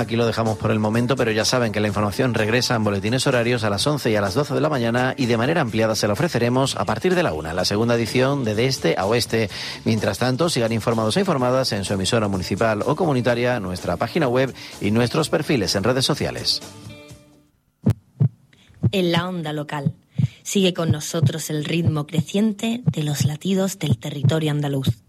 aquí lo dejamos por el momento, pero ya saben que la información regresa en boletines horarios a las 11 y a las 12 de la mañana y de manera ampliada se la ofreceremos a partir de la 1, la segunda edición de Este a Oeste. Mientras tanto, sigan informados e informadas en su emisora municipal o comunitaria, nuestra página web y nuestros perfiles en redes sociales. En la onda local. Sigue con nosotros el ritmo creciente de los latidos del territorio andaluz.